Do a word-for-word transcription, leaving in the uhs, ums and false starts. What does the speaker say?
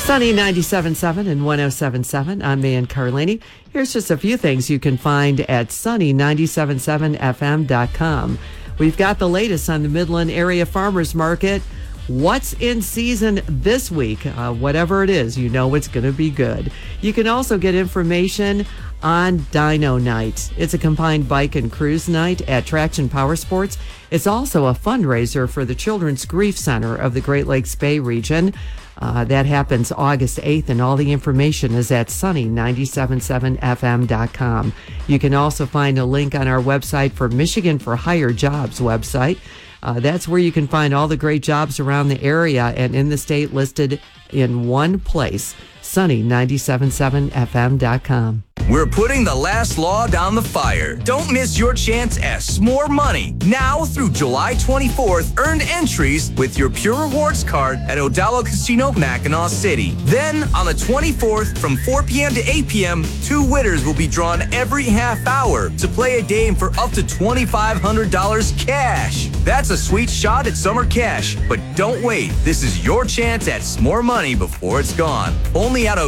Sunny ninety-seven point seven and one oh seven point seven. I'm Nan Carlini. Here's just a few things you can find at sunny nine seven seven f m dot com. We've got the latest on the Midland Area Farmers Market. What's in season this week? Uh, whatever it is, you know it's going to be good. You can also get information on Dino Night. It's a combined bike and cruise night at Traction Power Sports. It's also a fundraiser for the Children's Grief Center of the Great Lakes Bay region. Uh, that happens August eighth, and all the information is at sunny nine seven seven f m dot com. You can also find a link on our website for Michigan for Hire Jobs website. Uh, that's where you can find all the great jobs around the area and in the state listed in one place, sunny nine seven seven f m dot com. We're putting the last log on the fire. Don't miss your chance at S'more Money. Now through July twenty-fourth, earn entries with your Pure Rewards card at Odalo Casino, Mackinac City. Then on the twenty-fourth, from four p.m. to eight p.m., two winners will be drawn every half hour to play a game for up to twenty-five hundred dollars cash. That's a sweet shot at summer cash. But don't wait. This is your chance at S'more Money before it's gone. Only at